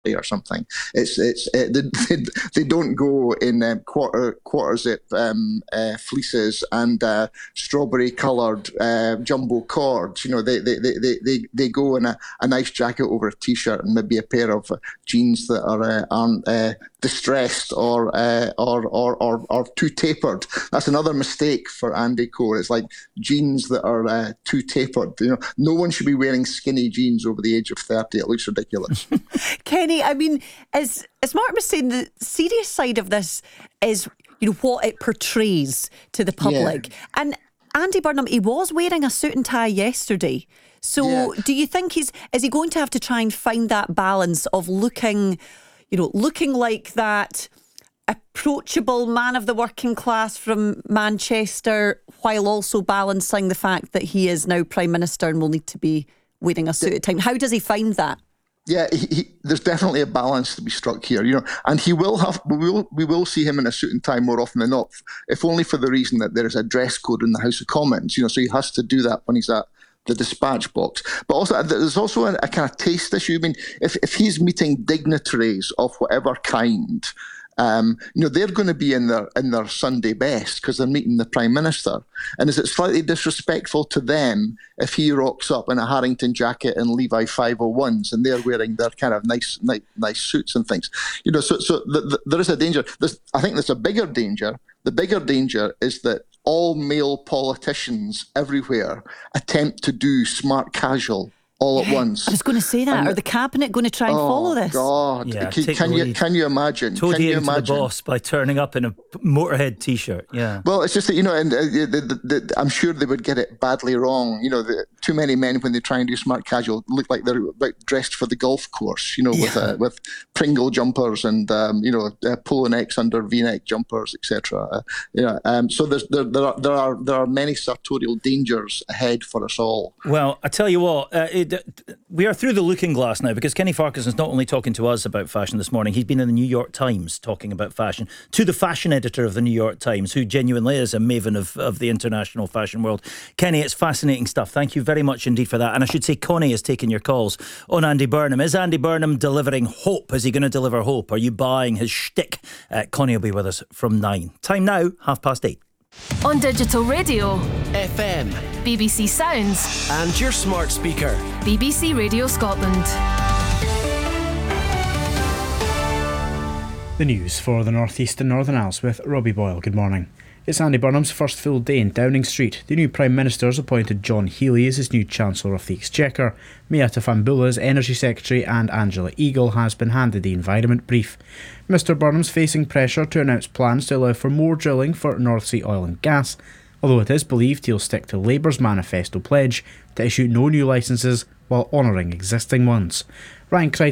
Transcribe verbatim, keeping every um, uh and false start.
or something. It's it's uh, they, they, they don't go in um, quarter quarter zip um, uh, fleeces and uh, strawberry coloured uh, jumbo cords. You know, they they, they, they, they, they go in a, a nice jacket over a t-shirt and maybe a pair of uh, jeans that are uh, aren't uh, distressed or, uh, or or or or too tapered. That's another mistake for Andy Core. It's like jeans that are uh, too tapered. You know, no one should be wearing skinny jeans over the age of thirty. It looks ridiculous. Kenny, I mean, as as Mark was saying, the serious side of this is, you know, what it portrays to the public. Yeah. And Andy Burnham, he was wearing a suit and tie yesterday. So yeah. do you think he's is he going to have to try and find that balance of looking, you know, looking like that approachable man of the working class from Manchester, while also balancing the fact that he is now Prime Minister and will need to be wearing a suit at times? How does he find that? Yeah, he, he, there's definitely a balance to be struck here, you know, and he will have. We will we will see him in a suit and tie more often than not, if only for the reason that there is a dress code in the House of Commons, you know, so he has to do that when he's at the dispatch box. But also, there's also a, a kind of taste issue. I mean, if if he's meeting dignitaries of whatever kind, Um, you know, they're going to be in their in their Sunday best because they're meeting the Prime Minister. And is it slightly disrespectful to them if he rocks up in a Harrington jacket and Levi five oh ones and they're wearing their kind of nice nice, nice suits and things? You know, so so the, the, there is a danger. There's, I think there's a bigger danger. The bigger danger is that all male politicians everywhere attempt to do smart casual all at once. I was going to say that. And are the cabinet going to try and oh follow this? God, yeah, can, can you can you imagine? Toad can you imagine? imagine? To the boss by turning up in a Motorhead t-shirt. Yeah. Well, it's just that, you know, and uh, the, the, the, I'm sure they would get it badly wrong. You know, the, too many men when they try and do smart casual look like they're like dressed for the golf course. You know, yeah. with uh, with Pringle jumpers and um, you know uh, polo necks under V-neck jumpers, et cetera. Uh, you know, um, so there's there there are there are there are many sartorial dangers ahead for us all. Well, I tell you what, uh, it, we are through the looking glass now, because Kenny Farquharson's not only talking to us about fashion this morning, he's been in the New York Times talking about fashion to the fashion editor of the New York Times, who genuinely is a maven of, of the international fashion world. Kenny, it's fascinating stuff. Thank you very much indeed for that. And I should say Connie has taken your calls on Andy Burnham. Is Andy Burnham delivering hope? Is he going to deliver hope? Are you buying his shtick? Uh, Connie will be with us from nine. Time now, half past eight. On digital radio, F M, B B C Sounds, and your smart speaker, B B C Radio Scotland. The news for the North East and Northern Isles with Robbie Boyle. Good morning. It's Andy Burnham's first full day in Downing Street. The new Prime Minister's appointed John Healey as his new Chancellor of the Exchequer. Miata Fahnbulleh as Energy Secretary, and Angela Eagle has been handed the Environment Brief. Mr Burnham's facing pressure to announce plans to allow for more drilling for North Sea oil and gas, although it is believed he'll stick to Labour's manifesto pledge to issue no new licences while honouring existing ones. Ryan Crichton